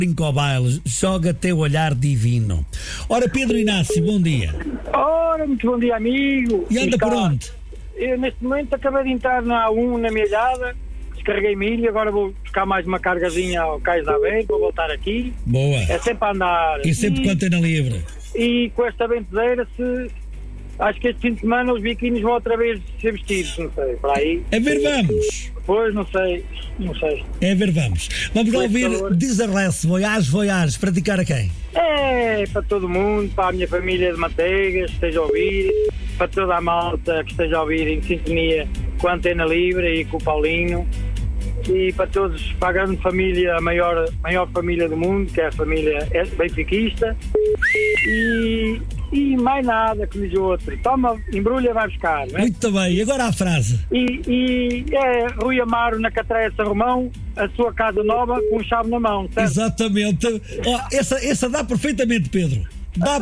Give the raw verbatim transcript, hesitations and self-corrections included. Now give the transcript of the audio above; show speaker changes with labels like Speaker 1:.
Speaker 1: brinca ao baile, joga teu olhar divino. Ora, Pedro Inácio, bom dia.
Speaker 2: Ora, muito bom dia, amigo.
Speaker 1: E anda
Speaker 2: Está...
Speaker 1: por onde?
Speaker 2: Eu, neste momento, acabei de entrar na A um, na Milhada, descarreguei milho, agora vou buscar mais uma cargazinha ao Cais da Aveiro, vou voltar aqui.
Speaker 1: Boa.
Speaker 2: É sempre a andar.
Speaker 1: E sempre
Speaker 2: e,
Speaker 1: com antena livre.
Speaker 2: E com esta bentedeira, se... acho que este fim de semana os biquínis vão outra vez ser vestidos, não sei, para aí.
Speaker 1: A ver, vamos.
Speaker 2: Pois, não sei, não sei.
Speaker 1: É ver, vamos. Vamos lá ouvir Desarrece, Voyage, Voyage, para dedicar a quem?
Speaker 2: É, para todo mundo, para a minha família de Manteigas, que esteja a ouvir, para toda a malta que esteja a ouvir em sintonia com a Antena Livre e com o Paulinho, e para todos, para a grande família, a maior, maior família do mundo, que é a família benfiquista, e, e mais nada, que diz o outro. Toma, embrulha, vai buscar, não é?
Speaker 1: Muito bem, e agora a frase.
Speaker 2: E, e é Rui Amaro na Catreia São Romão, a sua casa nova com chave na mão, certo?
Speaker 1: Exatamente. Oh, essa, essa dá perfeitamente, Pedro. Dá